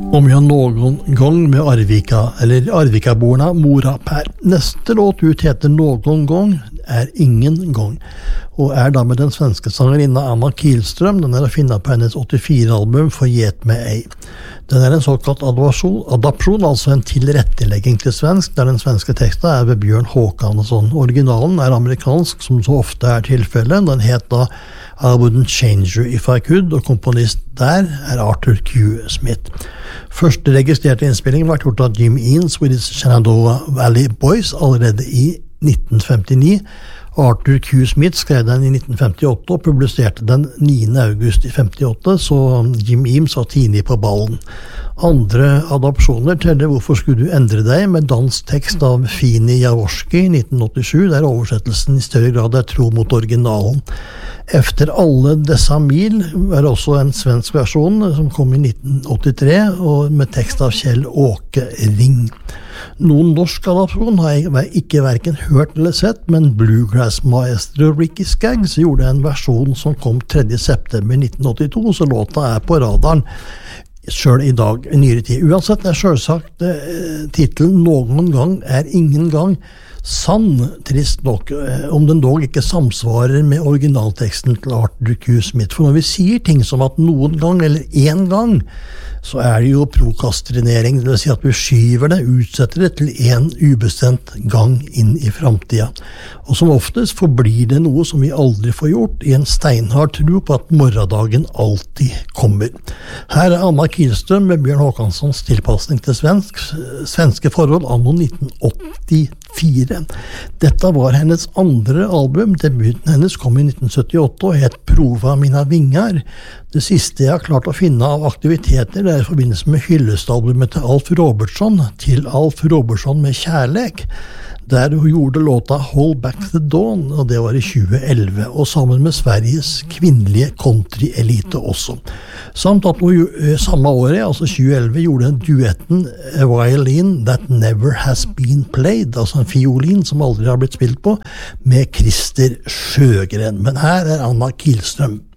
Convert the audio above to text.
Om jag någon gång med Arvika, eller Arvikaborna Mora Per. Neste låt ut heter Någon gång är ingen gång, og da med den svenske sangerinna Anna Kihlström. Den å finne på hennes 84-album Forget meg ei. Den en såkalt adapsjon, altså en tilrettelegging til svensk, der den svenske teksten ved Bjørn Håkansson. Originalen amerikansk, som så ofte tilfellet. Den heter I Wouldn't Change You If I Could, og komponist der Arthur Q. Smith. Første registrerte innspilling var gjort av Jim Eanes with his Shenandoah Valley Boys allerede i 1959. Arthur Q. Smith skrev den i 1958 og publiserte den 9. august i 58, så Jim Eames var tidlig på ballen. Andre adopsjoner teller Hvorfor skulle du endre deg, med dansk tekst av Fini Jaworski 1987, der oversettelsen i større grad tro mot originalen. Efter alle dessa mil det også en svensk versjon som kom i 1983, og med tekst av Kjell Åke Ring. Noen norsk adapsjon har jeg ikke hverken hørt eller sett, men Bluegrass-maestro Ricky Skaggs gjorde en versjon som kom 3. september 1982, så låta på radaren selv i dag, i nyere tid. Uansett selvsagt titelen Någon gang ingen gang sann, trist nok, om den dog ikke samsvarer med originalteksten til Arthur Q. Smith. For når vi sier ting som at noen gang eller en gang, så det jo prokastrinering, det vil si at vi skyver det, utsetter det til en ubestemt gang inn i fremtiden. Og som oftest forblir det noe som vi aldri får gjort, i en steinhard tro på at morgendagen alltid kommer. Her Anna Kihlström med Bjørn Håkanssons tilpassning til svenske forhold anno 1984. Dette var hennes andre album, debuten hennes kom i 1978 og het Prova mina vingar. Det siste jeg har klart å finne av aktiviteter i forbindelse med hyllestalbumet til Alf Robertson med kjærlek, der hun gjorde låta Hold Back the Dawn, og det var i 2011, og sammen med Sveriges kvinnelige country-elite også. Samt at hun samme året, altså 2011, gjorde duetten A Violin That Never Has Been Played, altså en fiolin som aldri har blitt spilt på, med Christer Sjøgren. Men her Anna Kihlström.